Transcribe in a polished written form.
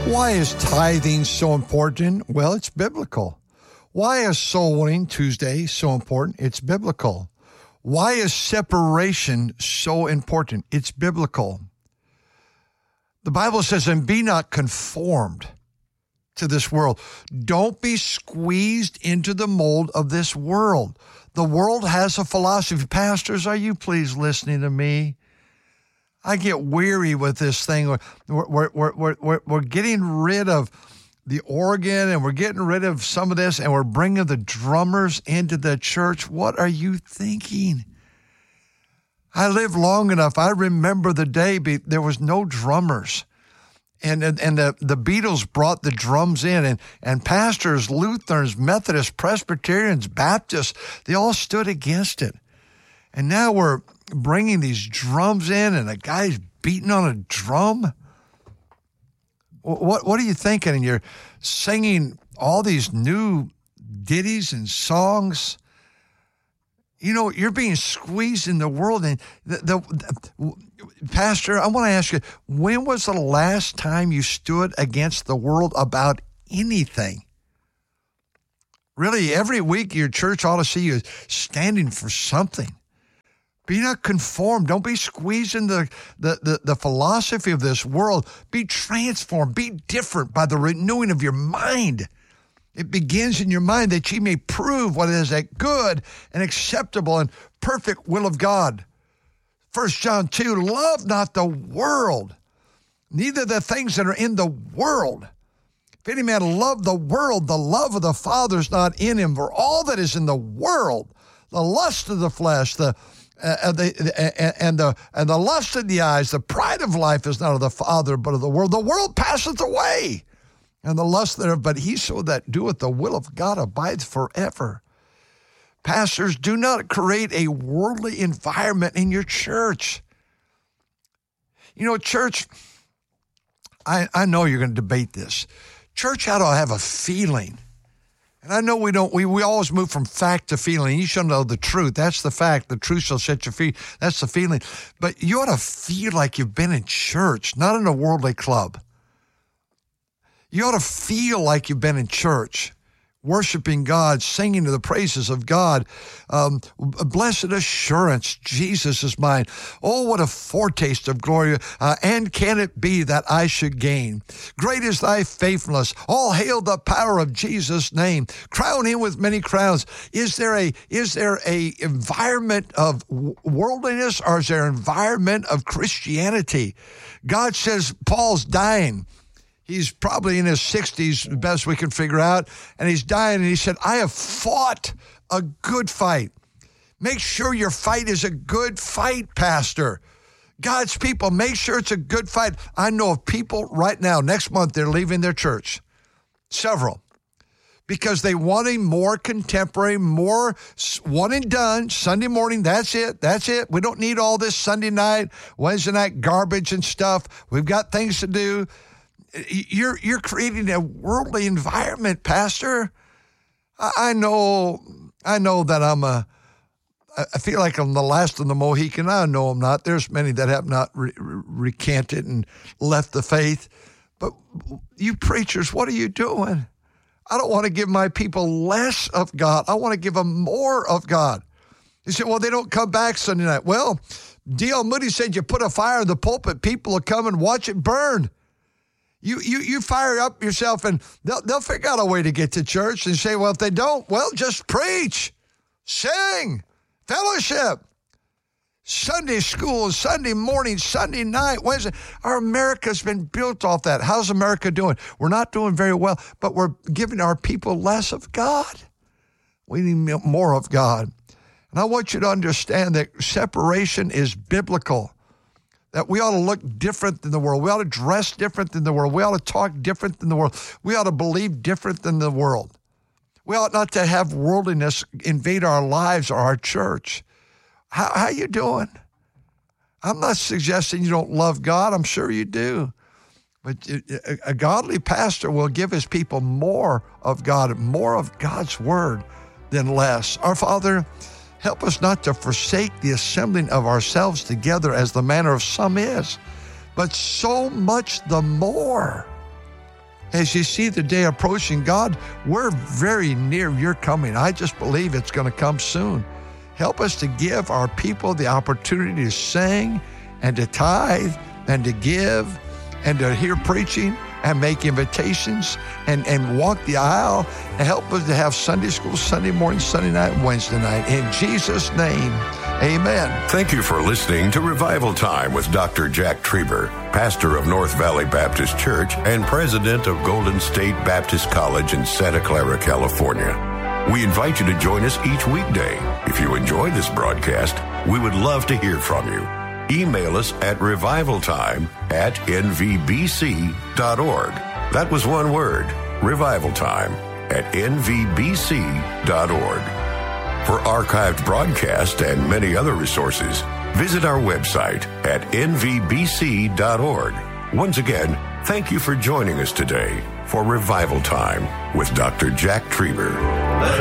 Why is tithing so important? Well, it's biblical. Why is soul winning Tuesday so important? It's biblical. Why is separation so important? It's biblical. The Bible says, and be not conformed to this world. Don't be squeezed into the mold of this world. The world has a philosophy. Pastors, are you please listening to me? I get weary with this thing. We're getting rid of the organ and we're getting rid of some of this and we're bringing the drummers into the church. What are you thinking? I lived long enough. I remember the day there was no drummers. And the Beatles brought the drums in, and pastors, Lutherans, Methodists, Presbyterians, Baptists, they all stood against it. And now we're bringing these drums in, and a guy's beating on a drum. What are you thinking? And you're singing all these new ditties and songs. You know, you're being squeezed in the world. And Pastor, I want to ask you, when was the last time you stood against the world about anything? Really, every week your church ought to see you standing for something. Be not conformed. Don't be squeezed in the philosophy of this world. Be transformed. Be different by the renewing of your mind. It begins in your mind that ye may prove what is that good and acceptable and perfect will of God. 1 John 2, love not the world, neither the things that are in the world. If any man love the world, the love of the Father is not in him. For all that is in the world, the lust of the flesh, the lust of the eyes, the pride of life is not of the Father, but of the world. The world passeth away, and the lust thereof, but he so that doeth the will of God abides forever. Pastors, do not create a worldly environment in your church. You know, church, I know you're going to debate this. Church ought to have a feeling. And I know we always move from fact to feeling. You should know the truth. That's the fact. The truth shall set you free. That's the feeling. But you ought to feel like you've been in church, not in a worldly club. You ought to feel like you've been in church, worshiping God, singing to the praises of God. Blessed assurance, Jesus is mine. Oh, what a foretaste of glory. And can it be that I should gain? Great is thy faithfulness. All hail the power of Jesus' name. Crown him with many crowns. Is there a environment of worldliness, or is there an environment of Christianity? God says Paul's dying. He's probably in his 60s, the best we can figure out, and he's dying, and he said, I have fought a good fight. Make sure your fight is a good fight, Pastor. God's people, make sure it's a good fight. I know of people right now, next month, they're leaving their church, several, because they wanting more contemporary, more one and done, Sunday morning, that's it. We don't need all this Sunday night, Wednesday night garbage and stuff. We've got things to do. You're creating a worldly environment, Pastor. I know that I feel like I'm the last of the Mohican. I know I'm not. There's many that have not recanted and left the faith. But you preachers, what are you doing? I don't want to give my people less of God. I want to give them more of God. You say, well, they don't come back Sunday night. Well, D.L. Moody said you put a fire in the pulpit, people will come and watch it burn. You fire up yourself, and they'll figure out a way to get to church and say, well, if they don't, well, just preach, sing, fellowship, Sunday school, Sunday morning, Sunday night, Wednesday. Our America's been built off that. How's America doing? We're not doing very well, but we're giving our people less of God. We need more of God. And I want you to understand that separation is biblical. That we ought to look different than the world. We ought to dress different than the world. We ought to talk different than the world. We ought to believe different than the world. We ought not to have worldliness invade our lives or our church. How you doing? I'm not suggesting you don't love God. I'm sure you do. But a godly pastor will give his people more of God, more of God's word than less. Our Father, help us not to forsake the assembling of ourselves together as the manner of some is, but so much the more As you see the day approaching, God, we're very near your coming. I just believe it's going to come soon. Help us to give our people the opportunity to sing and to tithe and to give and to hear preaching and make invitations and walk the aisle, and help us to have Sunday school, Sunday morning, Sunday night, and Wednesday night. In Jesus' name, amen. Thank you for listening to Revival Time with Dr. Jack Trieber, pastor of North Valley Baptist Church and president of Golden State Baptist College in Santa Clara, California. We invite you to join us each weekday. If you enjoy this broadcast, we would love to hear from you. Email us at revivaltime@nvbc.org. That was one word, revivaltime@nvbc.org. For archived broadcasts and many other resources, visit our website at nvbc.org. Once again, thank you for joining us today for Revival Time with Dr. Jack Trieber.